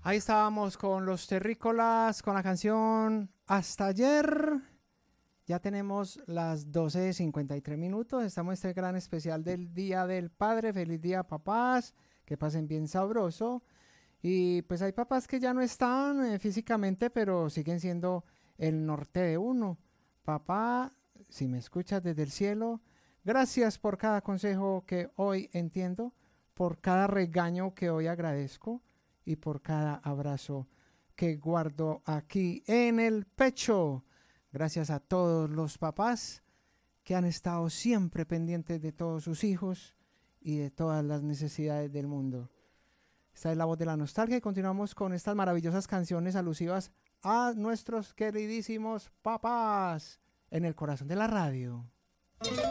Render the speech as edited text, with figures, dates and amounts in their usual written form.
Ahí estábamos con los terrícolas, con la canción Hasta ayer. Ya tenemos las 12:53. Estamos en este gran especial del Día del Padre. Feliz día, papás. Que pasen bien sabroso. Y pues hay papás que ya no están físicamente, pero siguen siendo el norte de uno. Papá, si me escuchas desde el cielo, gracias por cada consejo que hoy entiendo, por cada regaño que hoy agradezco y por cada abrazo que guardo aquí en el pecho. Gracias a todos los papás que han estado siempre pendientes de todos sus hijos y de todas las necesidades del mundo. Esta es la voz de la nostalgia y continuamos con estas maravillosas canciones alusivas a nuestros queridísimos papás en el corazón de la radio.